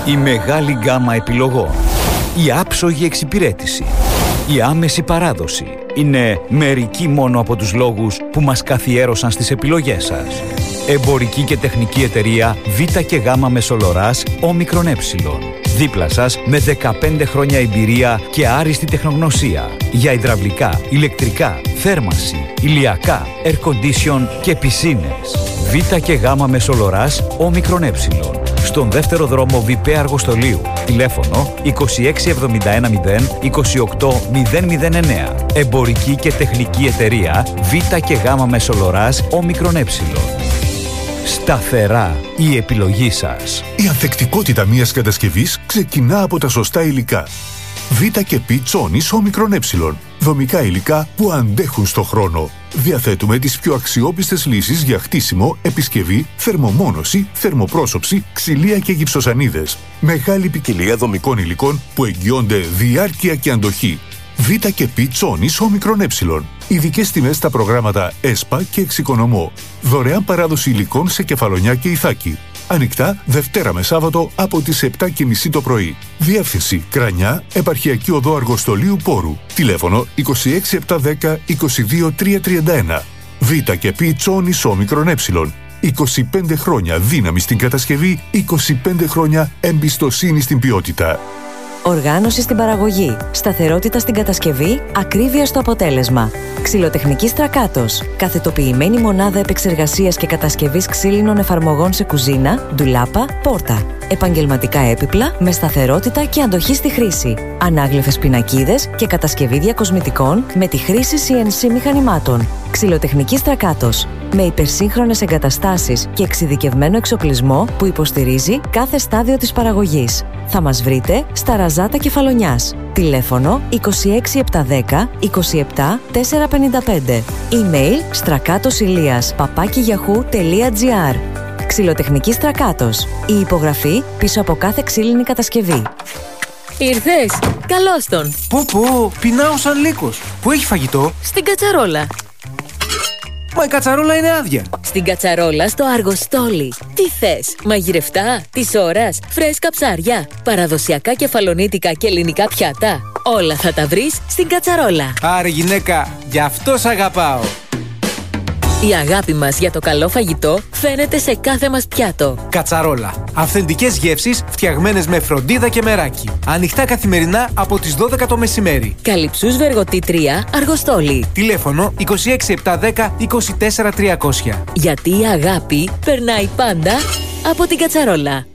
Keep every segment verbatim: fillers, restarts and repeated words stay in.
Η μεγάλη γκάμα επιλογών, η άψογη εξυπηρέτηση, η άμεση παράδοση είναι μερικοί μόνο από τους λόγους που μας καθιέρωσαν στις επιλογές σας. Εμπορική και τεχνική εταιρεία Β και Γ Μεσολοράς Όμικρον Ε. Δίπλα σας με δεκαπέντε χρόνια εμπειρία και άριστη τεχνογνωσία για υδραυλικά, ηλεκτρικά, θέρμανση, ηλιακά, air condition και πισίνες. Β και Γ Μεσολοράς Όμικρον Ε. Στον δεύτερο δρόμο Βιπέ Αργοστολίου. Τηλέφωνο είκοσι έξι εβδομήντα ένα μηδέν είκοσι οκτώ μηδέν μηδέν εννέα. Εμπορική και τεχνική εταιρεία Β και Γ Μεσολοράς Όμικρον Ε. Σταθερά η επιλογή σας. Η ανθεκτικότητα μιας κατασκευής ξεκινά από τα σωστά υλικά. Β και Π Τσόνης Όμικρον Ε. Δομικά υλικά που αντέχουν στο χρόνο. Διαθέτουμε τις πιο αξιόπιστες λύσεις για χτίσιμο, επισκευή, θερμομόνωση, θερμοπρόσωψη, ξυλία και γυψοσανίδες. Μεγάλη ποικιλία δομικών υλικών που εγγυώνται διάρκεια και αντοχή. Β και Π Τσόνης Όμικρον Ε. Ειδικές τιμές στα προγράμματα ΕΣΠΑ και Εξοικονομώ. Δωρεάν παράδοση υλικών σε Κεφαλονιά και Ιθάκη. Ανοιχτά Δευτέρα με Σάββατο από τις επτά και μισή το πρωί. Διεύθυνση Κρανιά, Επαρχιακή Οδό Αργοστολίου Πόρου. Τηλέφωνο είκοσι έξι επτακόσια δέκα είκοσι δύο τριακόσια τριάντα ένα. Β και Π Τσόνης Όμικρον Ε. είκοσι πέντε χρόνια δύναμη στην κατασκευή, είκοσι πέντε χρόνια εμπιστοσύνη στην ποιότητα. Οργάνωση στην παραγωγή, σταθερότητα στην κατασκευή, ακρίβεια στο αποτέλεσμα. Ξυλοτεχνική Στρακάτος. Καθετοποιημένη μονάδα επεξεργασίας και κατασκευής ξύλινων εφαρμογών σε κουζίνα, ντουλάπα, πόρτα. Επαγγελματικά έπιπλα με σταθερότητα και αντοχή στη χρήση. Ανάγλυφες πινακίδες και κατασκευή διακοσμητικών με τη χρήση σι εν σι μηχανημάτων. Ξυλοτεχνική Στρακάτος. Με υπερσύγχρονες εγκαταστάσεις και εξειδικευμένο εξοπλισμό που υποστηρίζει κάθε στάδιο της παραγωγής. Θα μας βρείτε στα Ραζάτα Κεφαλονιάς. Τηλέφωνο είκοσι έξι επτακόσια δέκα είκοσι επτά τετρακόσια πενήντα πέντε. Email στρακάτοσηλίας παπάκι γιαχού τελεία τζι άρ. Ξυλοτεχνική Στρακάτος. Η υπογραφή πίσω από κάθε ξύλινη κατασκευή. Ήρθες! Καλώς τον! Πω πω, πεινάω σαν λύκος. Πού έχει φαγητό? Στην κατσαρόλα. Μα η κατσαρόλα είναι άδεια. Στην κατσαρόλα στο Αργοστόλι. Τι θες? Μαγειρευτά, της ώρας, φρέσκα ψάρια, παραδοσιακά κεφαλονίτικα και ελληνικά πιάτα. Όλα θα τα βρεις στην κατσαρόλα. Άρε γυναίκα, γι' αυτό σ' αγαπάω. Η αγάπη μας για το καλό φαγητό φαίνεται σε κάθε μας πιάτο. Κατσαρόλα. Αυθεντικές γεύσεις φτιαγμένες με φροντίδα και μεράκι. Ανοιχτά καθημερινά από τις δώδεκα το μεσημέρι. Καλυψούς Βεργοτή τρία, Αργοστόλι. Τηλέφωνο είκοσι έξι επτακόσια δέκα είκοσι τέσσερα τριακόσια. Γιατί η αγάπη περνάει πάντα από την κατσαρόλα.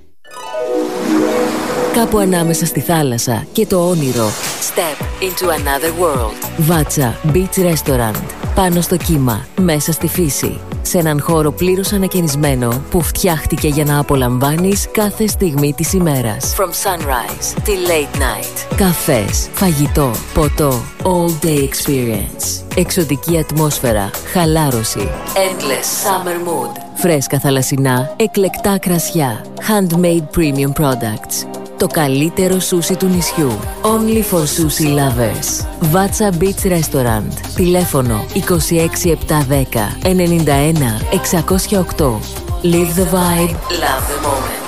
Κάπου ανάμεσα στη θάλασσα και το όνειρο. Step into another world. Βάτσα Beach Restaurant. Πάνω στο κύμα, μέσα στη φύση. Σε έναν χώρο πλήρως ανακαινισμένο που φτιάχτηκε για να απολαμβάνεις κάθε στιγμή της ημέρας. From sunrise till late night. Καφές, φαγητό, ποτό, all day experience. Εξωτική ατμόσφαιρα, χαλάρωση. Endless summer mood. Φρέσκα θαλασσινά, εκλεκτά κρασιά. Handmade premium products. Το καλύτερο σούσι του νησιού. Only for sushi lovers. Βάτσα Beach Restaurant. Τηλέφωνο είκοσι έξι επτακόσια δέκα ενενήντα ένα εξακόσια οκτώ. Live the vibe, love the moment.